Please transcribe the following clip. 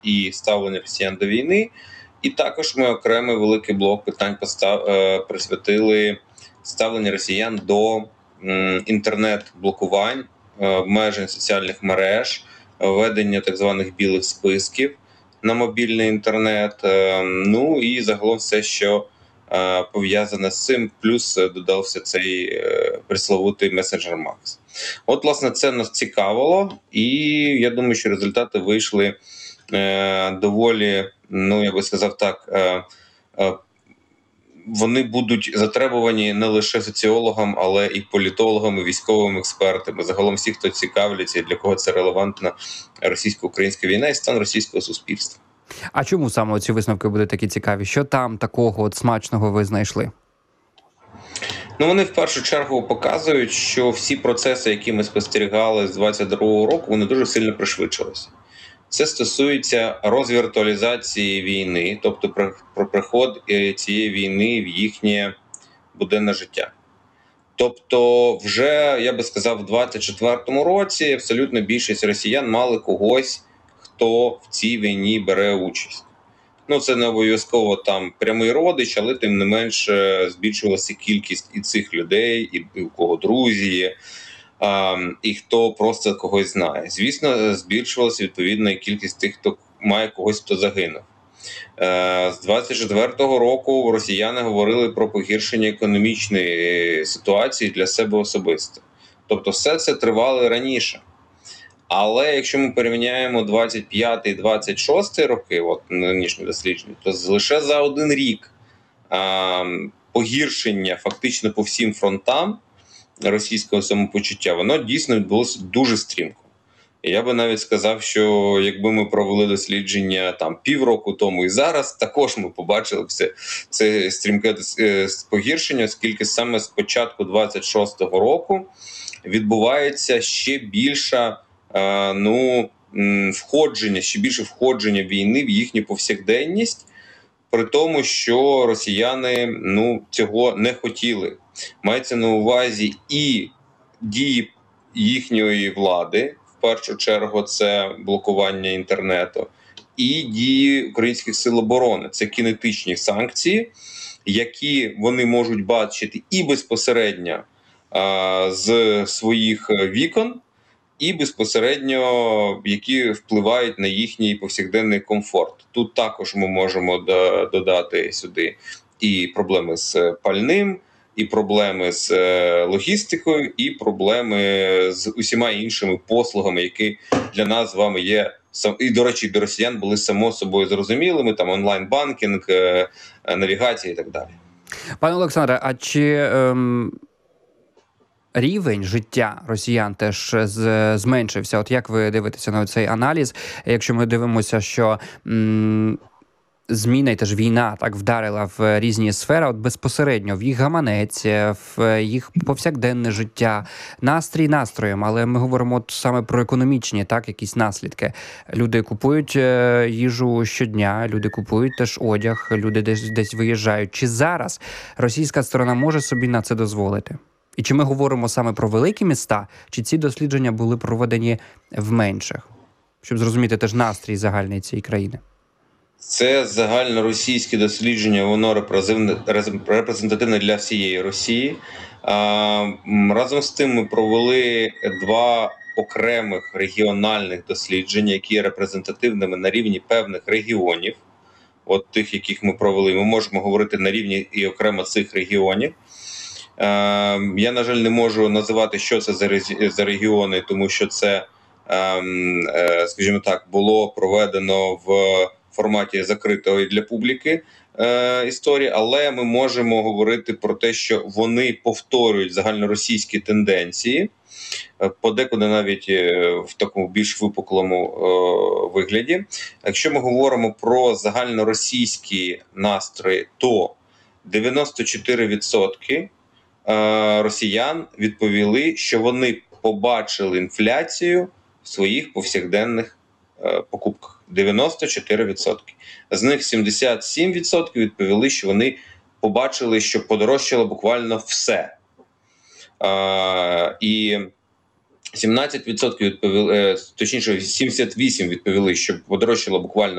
і ставлення росіян до війни. І також ми окремий великий блок питань присвятили ставлення росіян до інтернет-блокувань, обмежень соціальних мереж, введення так званих білих списків на мобільний інтернет, ну і загалом все, що пов'язане з цим, плюс додався цей пресловутий месенджер Макс. От, власне, це нас цікавило, і я думаю, що результати вийшли доволі, ну, я би сказав так, вони будуть затребувані не лише соціологам, але і політологам, і військовим експертам, і загалом всі, хто цікавляться, і для кого це релевантна російсько-українська війна і стан російського суспільства. А чому саме ці висновки будуть такі цікаві? Що там такого от смачного ви знайшли? Ну, вони в першу чергу показують, що всі процеси, які ми спостерігали з 22-го року, вони дуже сильно пришвидшилися. Це стосується розвіртуалізації війни, тобто про приход цієї війни в їхнє буденне життя. Тобто вже, я би сказав, в 24-му році абсолютно більшість росіян мали когось, хто в цій війні бере участь. Ну, це не обов'язково там прямий родич, але тим не менш збільшувалася кількість і цих людей, і у кого друзі є, і хто просто когось знає. Звісно, збільшувалася відповідно і кількість тих, хто має когось, хто загинув. З 24-го року росіяни говорили про погіршення економічної ситуації для себе особисто. Тобто все це тривало раніше. Але якщо ми порівняємо 25 і 26 роки, от нинішні дослідження, то лише за один рік погіршення фактично по всім фронтам російського самопочуття, воно дійсно відбулося дуже стрімко. І я би навіть сказав, що якби ми провели дослідження там півроку тому і зараз, також ми побачили це стрімке погіршення, оскільки саме з початку 26-го року відбувається ще більше входження війни в їхню повсякденність, при тому, що росіяни цього не хотіли. Мається на увазі і дії їхньої влади, в першу чергу це блокування інтернету, і дії українських сил оборони. Це кінетичні санкції, які вони можуть бачити і безпосередньо з своїх вікон, і безпосередньо, які впливають на їхній повсякденний комфорт. Тут також ми можемо додати сюди і проблеми з пальним, і проблеми з логістикою, і проблеми з усіма іншими послугами, які для нас з вами є, і, до речі, до росіян були само собою зрозумілими, там онлайн-банкінг, навігація і так далі. Пане Олександре, а чи рівень життя росіян теж зменшився? От як ви дивитеся на цей аналіз? Якщо ми дивимося, що зміна і теж війна так вдарила в різні сфери, от безпосередньо в їх гаманець, в їх повсякденне життя, настрій настроєм, але ми говоримо от саме про економічні, так, якісь наслідки. Люди купують їжу щодня, люди купують теж одяг, люди десь виїжджають. Чи зараз російська сторона може собі на це дозволити? І чи ми говоримо саме про великі міста, чи ці дослідження були проведені в менших? Щоб зрозуміти теж настрій загальний цієї країни. Це загальноросійське дослідження, воно репрезентативне для всієї Росії. Разом з тим ми провели два окремих регіональних дослідження, які є репрезентативними на рівні певних регіонів. От тих, яких ми провели, ми можемо говорити на рівні і окремо цих регіонів. Я, на жаль, не можу називати, що це за регіони, тому що це, скажімо так, було проведено в форматі закритої для публіки історії, але ми можемо говорити про те, що вони повторюють загальноросійські тенденції, подекуди навіть в такому більш випуклому вигляді. Якщо ми говоримо про загальноросійські настрої, то 94% росіян відповіли, що вони побачили інфляцію в своїх повсякденних покупках. 94%. З них 77% відповіли, що вони побачили, що подорожчало буквально все. І 17% відповіли, точніше 78% відповіли, що подорожчало буквально